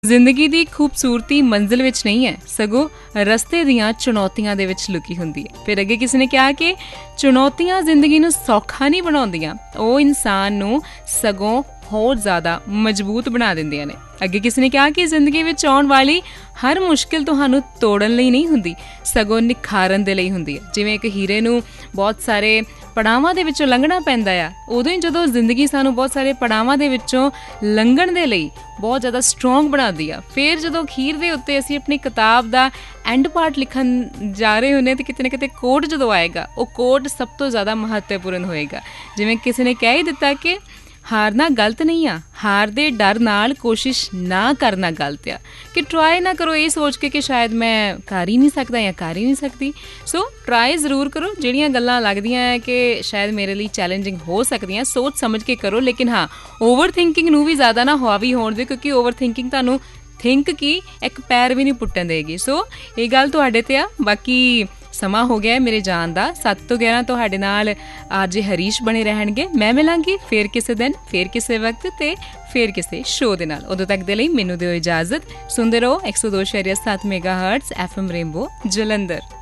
ਜ਼ਿੰਦਗੀ ਦੀ ਖੂਬਸੂਰਤੀ ਮੰਜ਼ਿਲ ਵਿੱਚ ਨਹੀਂ ਹੈ, ਸਗੋਂ ਰਸਤੇ ਦੀਆਂ ਚੁਣੌਤੀਆਂ ਦੇ ਵਿੱਚ ਲੁਕੀ ਹੁੰਦੀ ਹੈ। ਫਿਰ ਅੱਗੇ ਕਿਸੇ ਨੇ ਕਿਹਾ ਕਿ ਚੁਣੌਤੀਆਂ ਜ਼ਿੰਦਗੀ ਨੂੰ ਸੌਖਾ ਨਹੀਂ ਬਣਾਉਂਦੀਆਂ, ਉਹ ਇਨਸਾਨ ਨੂੰ ਸਗੋਂ ਹੋਰ ਜ਼ਿਆਦਾ ਮਜ਼ਬੂਤ ਬਣਾ ਦਿੰਦੀਆਂ ਨੇ। ਅੱਗੇ ਕਿਸੇ ਨੇ ਕਿਹਾ ਕਿ ਜ਼ਿੰਦਗੀ ਵਿੱਚ ਆਉਣ ਵਾਲੀ ਹਰ ਮੁਸ਼ਕਿਲ ਤੁਹਾਨੂੰ ਤੋੜਨ ਲਈ ਨਹੀਂ ਹੁੰਦੀ, ਸਗੋਂ ਨਿਖਾਰਨ ਦੇ ਲਈ ਹੁੰਦੀ ਹੈ। ਜਿਵੇਂ ਇੱਕ ਹੀਰੇ ਨੂੰ ਬਹੁਤ ਸਾਰੇ ਪੜਾਵਾਂ ਦੇ ਵਿੱਚੋਂ ਲੰਘਣਾ ਪੈਂਦਾ ਆ, ਉਦੋਂ ਹੀ ਜਦੋਂ ਜ਼ਿੰਦਗੀ ਸਾਨੂੰ ਬਹੁਤ ਸਾਰੇ ਪੜਾਵਾਂ ਦੇ ਵਿੱਚੋਂ ਲੰਘਣ ਦੇ ਲਈ ਬਹੁਤ ਜ਼ਿਆਦਾ ਸਟਰੋਂਗ ਬਣਾਉਂਦੀ ਆ। ਫਿਰ ਜਦੋਂ ਅਖੀਰ ਦੇ ਉੱਤੇ ਅਸੀਂ ਆਪਣੀ ਕਿਤਾਬ ਦਾ ਐਂਡ ਪਾਰਟ ਲਿਖਣ ਜਾ ਰਹੇ ਹੁੰਦੇ ਤਾਂ ਕਿਤੇ ਨਾ ਕਿਤੇ ਕੋਟ ਜਦੋਂ ਆਏਗਾ, ਉਹ ਕੋਟ ਸਭ ਤੋਂ ਜ਼ਿਆਦਾ ਮਹੱਤਵਪੂਰਨ ਹੋਏਗਾ। ਜਿਵੇਂ ਕਿਸੇ ਨੇ ਕਹਿ ਹੀ ਦਿੱਤਾ ਕਿ ਹਾਰਨਾ ਗਲਤ ਨਹੀਂ ਆ, ਹਾਰ ਦੇ ਡਰ ਨਾਲ ਕੋਸ਼ਿਸ਼ ਨਾ ਕਰਨਾ ਗਲਤ ਆ। ਕਿ ਟਰਾਈ ਨਾ ਕਰੋ ਇਹ ਸੋਚ ਕੇ ਕਿ ਸ਼ਾਇਦ ਮੈਂ ਕਰ ਹੀ ਨਹੀਂ ਸਕਦਾ ਜਾਂ ਕਰ ਹੀ ਨਹੀਂ ਸਕਦੀ। ਸੋ ਟਰਾਈ ਜ਼ਰੂਰ ਕਰੋ, ਜਿਹੜੀਆਂ ਗੱਲਾਂ ਲੱਗਦੀਆਂ ਹੈ ਕਿ ਸ਼ਾਇਦ ਮੇਰੇ ਲਈ ਚੈਲੰਜਿੰਗ ਹੋ ਸਕਦੀਆਂ, ਸੋਚ ਸਮਝ ਕੇ ਕਰੋ। ਲੇਕਿਨ ਹਾਂ, ਓਵਰ ਥਿੰਕਿੰਗ ਨੂੰ ਵੀ ਜ਼ਿਆਦਾ ਨਾ ਹਾਵੀ ਹੋਣ ਦਿਓ, ਕਿਉਂਕਿ ਓਵਰ ਥਿੰਕਿੰਗ ਤੁਹਾਨੂੰ ਥਿੰਕ ਕੀ ਇੱਕ ਪੈਰ ਵੀ ਨਹੀਂ ਪੁੱਟਣ ਦੇਗੀ। ਸੋ ਇਹ ਗੱਲ ਤੁਹਾਡੇ ਤੇ ਆ। ਬਾਕੀ ਸਮਾਂ ਹੋ ਗਿਆ ਮੇਰੇ ਜਾਣ ਦਾ। 7 ਤੋਂ 11 ਤੁਹਾਡੇ ਨਾਲ ਅੱਜ ਹਰੀਸ਼ ਬਣੇ ਰਹਿਣਗੇ। ਮੈਂ ਮਿਲਾਂਗੀ ਫਿਰ ਕਿਸੇ ਦਿਨ, ਫਿਰ ਕਿਸੇ ਵਕਤ ਤੇ ਫਿਰ ਕਿਸੇ ਸ਼ੋਅ ਦੇ ਨਾਲ। ਉਦੋਂ ਤੱਕ ਦੇ ਲਈ ਮੈਨੂੰ ਦਿਓ ਇਜਾਜ਼ਤ। ਸੁਣਦੇ ਰਹੋ 102.7 ਮੈਗਾਹਰਟਜ਼ FM ਰੇਨਬੋ ਜਲੰਧਰ।